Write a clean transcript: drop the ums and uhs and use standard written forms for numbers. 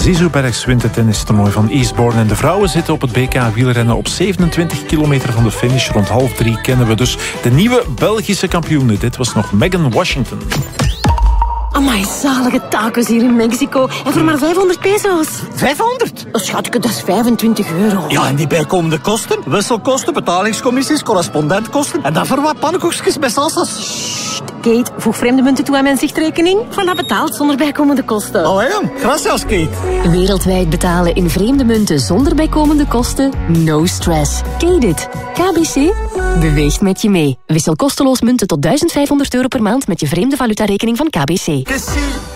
Zizou Bergs wint het tennistoernooi van Eastbourne. En de vrouwen zitten op het BK wielrennen op 27 kilometer van de finish. Rond 2:30 kennen we dus de nieuwe Belgische kampioene. Dit was nog Megan Washington. Amai, zalige tacos hier in Mexico. En voor maar 500 peso's. 500? Schatje, dat is 25 euro. Ja, en die bijkomende kosten? Wisselkosten, betalingscommissies, correspondentkosten. En dan voor wat pannenkoekjes met salsa's. Kate, voeg vreemde munten toe aan mijn zichtrekening. Voilà, betaald zonder bijkomende kosten. Oh ja, gracias Kate. Wereldwijd betalen in vreemde munten zonder bijkomende kosten? No stress. Kate it. KBC beweegt met je mee. Wissel kosteloos munten tot €1500 per maand met je vreemde valutarekening van KBC.